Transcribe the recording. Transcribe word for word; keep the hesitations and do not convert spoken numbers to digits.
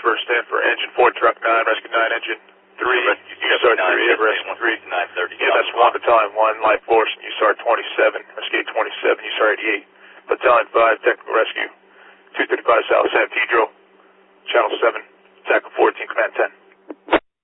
first stand for engine four, truck nine, rescue nine, engine three, U S R three, rescue three, yeah, that's one, battalion one, life force, U S R twenty-seven, rescue twenty-seven, U S R eighty-eight, battalion five, technical rescue, two thirty-five South San Pedro, channel seven, tackle fourteen, command ten.